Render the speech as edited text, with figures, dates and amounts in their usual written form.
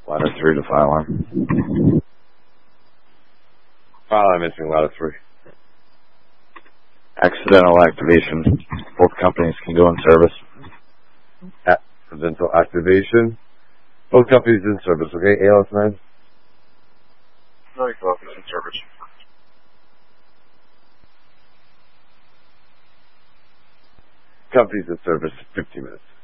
Ladder 3 to file arm. File arm missing ladder 3. Accidental activation. Both companies can go in service. Accidental activation. Both companies in service, okay? ALS 9? No, both in service. Companies in service, 15 minutes.